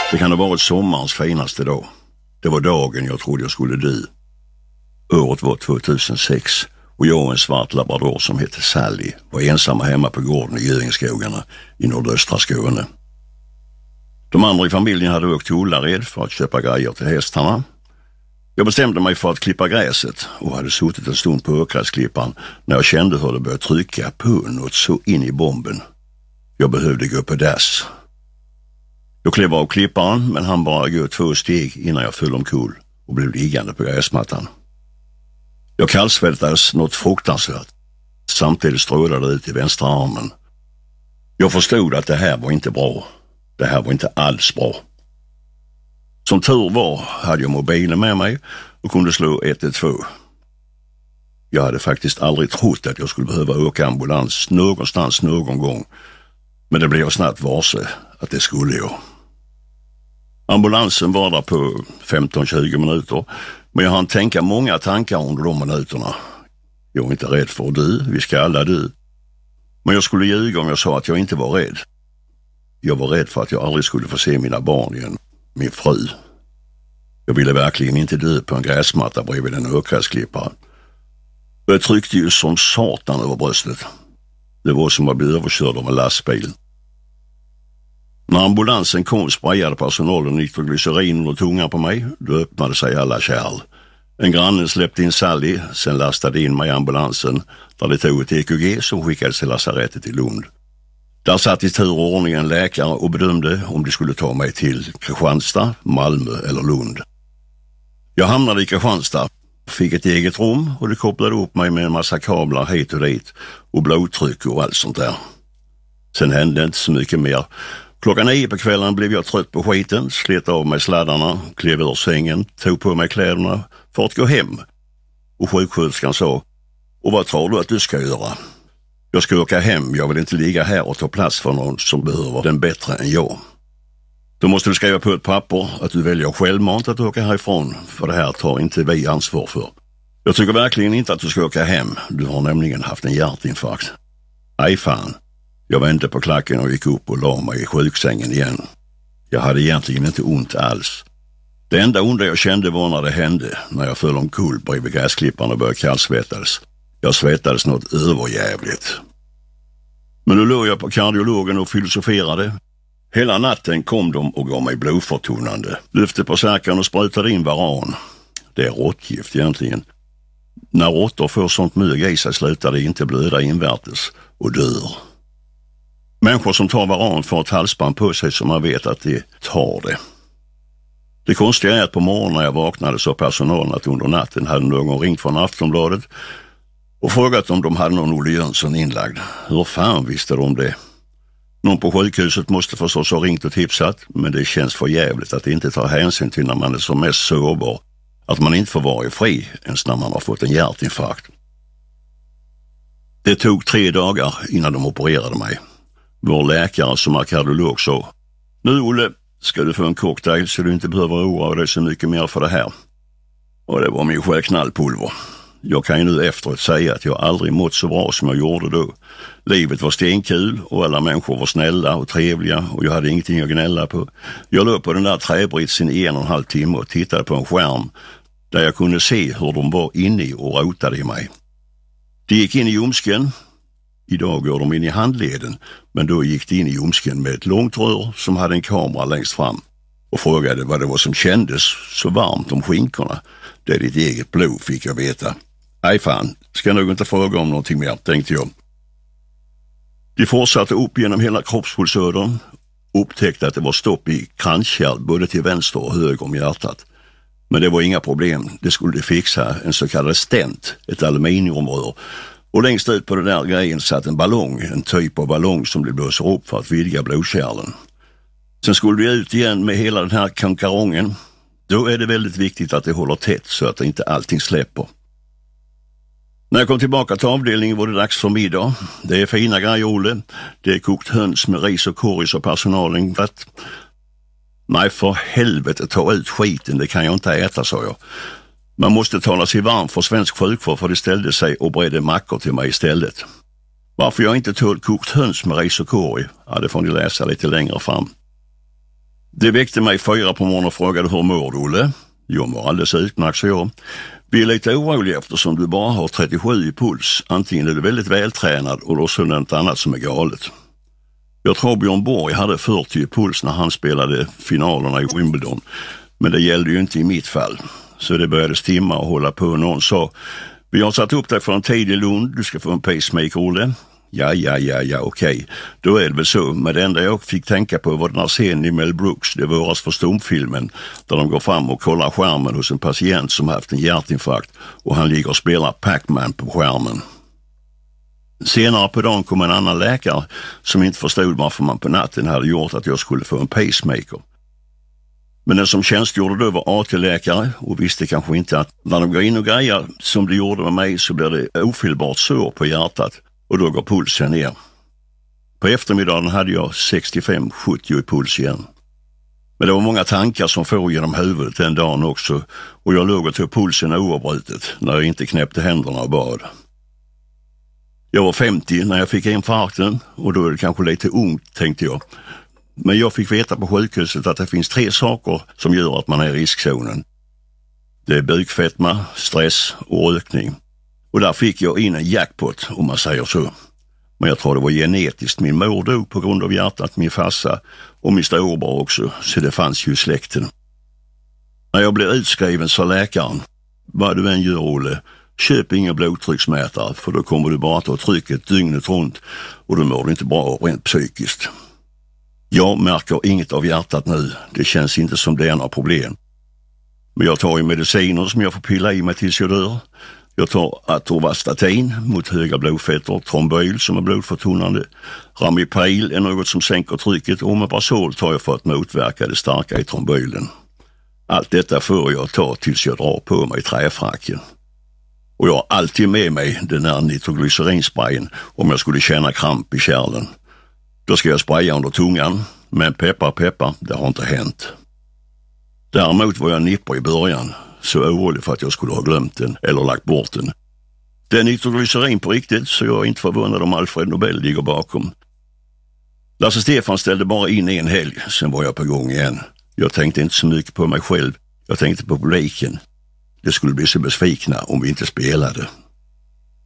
Det kan ha varit sommarens finaste dag. Det var dagen jag trodde jag skulle dö. Året var 2006 och jag och en svart labrador som hette Sally var ensamma hemma på gården i Göingeskogarna i nordöstra Skåne. De andra i familjen hade åkt till Ullared för att köpa grejer till hästarna. Jag bestämde mig för att klippa gräset och hade suttit en stund på åkgräsklippan när jag kände hur det började trycka på något så in i bomben. Jag behövde gå på dass. Jag klev av klipparen men han bara gå 2 steg innan jag föll omkull och blev liggande på gräsmattan. Jag kallsvettades något fruktansvärt. Samtidigt strålade det ut i vänstra armen. Jag förstod att det här var inte bra. Det här var inte alls bra. Som tur var hade jag mobilen med mig och kunde slå 112. Jag hade faktiskt aldrig trott att jag skulle behöva åka ambulans någonstans någon gång. Men det blev jag snabbt varse att det skulle jag. Ambulansen var där på 15-20 minuter. Men jag hann tänka många tankar under de minuterna. Jag är inte rädd för att dö, vi ska alla dö. Men jag skulle ljuga om jag sa att jag inte var rädd. Jag var rädd för att jag aldrig skulle få se mina barn igen, min fru. Jag ville verkligen inte dö på en gräsmatta bredvid en åkgräsklippare. Jag tryckte ju som satan över bröstet. Det var som att bli överkörd av en lastbil. När ambulansen kom sprayade personalen nitroglycerin och tunga på mig. Då öppnade sig alla kärl. En granne släppte in Sally, sen lastade in mig i ambulansen där det tog ett EKG som skickades till lasarettet i Lund. Där satt i tur och ordning en läkare och bedömde om de skulle ta mig till Kristianstad, Malmö eller Lund. Jag hamnade i Kristianstad, fick ett eget rum och det kopplade upp mig med en massa kablar hit och dit och blodtryck och allt sånt där. Sen hände inte så mycket mer. 9:00 på kvällen blev jag trött på skiten, slet av mig sladdarna, klev ur sängen, tog på mig kläderna för att gå hem. Och sjuksköterskan sa, och vad tror du att du ska göra? Jag ska åka hem, jag vill inte ligga här och ta plats för någon som behöver den bättre än jag. Då måste du skriva på ett papper att du väljer självmant att åka härifrån, för det här tar inte vi ansvar för. Jag tycker verkligen inte att du ska åka hem, du har nämligen haft en hjärtinfarkt. Nej fan. Jag vände på klacken och gick upp och la mig i sjuksängen igen. Jag hade egentligen inte ont alls. Det enda onda jag kände var när det hände, när jag föll omkull bredvid gräsklippan och började kallsvettades. Jag svettades något överjävligt. Men nu låg jag på kardiologen och filosoferade. Hela natten kom de och gav mig blodförtunnande. Lyfte på säkran och sprutade in varan. Det är råttgift egentligen. När råttor får sånt mög i sig slutar det inte blöda invärtes och dör. Människor som tar varan får ett halsband på sig så man vet att de tar det. Det konstiga är att på morgonen när jag vaknade så personalen att under natten hade någon ringt från Aftonbladet och frågat om de hade någon Olle Jönsson inlagd. Hur fan visste de det? Någon på sjukhuset måste förstås ha ringt och tipsat, men det känns för jävligt att det inte tar hänsyn till när man är som mest sårbar. Att man inte får vara fri ens när man har fått en hjärtinfarkt. Det tog 3 dagar innan de opererade mig. Vår läkare som är kardiolog sa, nu Olle, ska du få en cocktail så du inte behöver oroa dig så mycket mer för det här. Och det var min knallpulver. Jag kan ju nu efteråt säga att jag aldrig mått så bra som jag gjorde då. Livet var stenkul och alla människor var snälla och trevliga och jag hade ingenting att gnälla på. Jag låg på den där träbritsen i 1,5 timme och tittade på en skärm där jag kunde se hur de var inne och rotade i mig. De gick in i ljumsken. Idag går de in i handleden, men då gick de in i ljumsken med ett långt rör som hade en kamera längst fram och frågade vad det var som kändes så varmt om skinkorna. Det är ditt eget blod, fick jag veta. Nej fan, ska nog inte fråga om någonting mer, tänkte jag. De fortsatte upp genom hela kroppspulsödern, upptäckte att det var stopp i kranskärl både till vänster och höger om hjärtat. Men det var inga problem, det skulle de fixa, en så kallad stent, ett aluminiumrör. Och längst ut på den där grejen satt en ballong, en typ av ballong som de blåser upp för att vidga blodkärlen. Sen skulle vi ut igen med hela den här kankarongen. Då är det väldigt viktigt att det håller tätt så att inte allting släpper. När jag kom tillbaka till avdelningen var det dags för middag. Det är fina grejer, Olle. Det är kokt höns med ris och korris och personalen. Nej, för helvete, ta ut skiten, det kan jag inte äta, sa jag. Man måste tala sig varm för svensk sjukvård, för det ställde sig och bredde mackor till mig istället. Varför jag inte tål kokt höns med ris och korg, ja, det får ni läsa lite längre fram. Det väckte mig 4 på morgonen och frågade hur mår du, Olle? Jag mår alldeles utmärkt, så jag. Vi är lite oroliga eftersom du bara har 37 i puls. Antingen är du väldigt vältränad och då så är det något annat som är galet. Jag tror Björn Borg hade 40 i puls när han spelade finalerna i Wimbledon. Men det gällde ju inte i mitt fall. Så det började stimma och hålla på. Någon sa, vi har satt upp dig för en tid i Lund, du ska få en pacemaker, Olle. Ja, okej. Då är det väl så. Men det enda jag fick tänka på var den här scenen i Mel Brooks, det våras för stumfilmen, där de går fram och kollar skärmen hos en patient som haft en hjärtinfarkt och han ligger och spelar Pac-Man på skärmen. Senare på dagen kom en annan läkare som inte förstod varför man på natten hade gjort att jag skulle få en pacemaker. Men den som tjänstgjorde då var AT-läkare och visste kanske inte att när de går in och grejer som det gjorde med mig så blir det ofelbart sår på hjärtat och då går pulsen ner. På eftermiddagen hade jag 65-70 i puls igen. Men det var många tankar som får genom huvudet den dagen också och jag låg och tog pulsen oavbrutet när jag inte knäppte händerna och bad. Jag var 50 när jag fick infarkten och då är det kanske lite ungt, tänkte jag. Men jag fick veta på sjukhuset att det finns 3 saker som gör att man är i riskzonen. Det är bukfetma, stress och rökning. Och där fick jag in en jackpot, om man säger så. Men jag tror det var genetiskt. Min mor dog på grund av hjärtat, min farsa och min storebror också, så det fanns ju i släkten. När jag blev utskriven sa läkaren, vad du än gör, Olle, köp ingen blodtrycksmätare för då kommer du bara att ta trycket dygnet runt och då mår du inte bra rent psykiskt. Jag märker inget av hjärtat nu, det känns inte som det är några problem. Men jag tar ju mediciner som jag får pilla i mig tills jag dör. Jag tar atorvastatin mot höga blodfetter, tromboyl som är blodförtunnande, ramipril är något som sänker trycket och omeprazol tar jag för att motverka det starka i tromboylen. Allt detta får jag ta tills jag drar på mig träfracken. Och jag har alltid med mig den här nitroglycerinsprayen om jag skulle känna kramp i kärlen. Då ska jag spraya under tungan, men peppar, det har inte hänt. Däremot var jag nipper i början, så orolig för att jag skulle ha glömt den eller lagt bort den. Det är nitroglycerin på riktigt, så jag är inte förvånad om Alfred Nobel ligger bakom. Lasse Stefan ställde bara in en helg, sen var jag på gång igen. Jag tänkte inte så mycket på mig själv, jag tänkte på publiken. Det skulle bli så besvikna om vi inte spelade.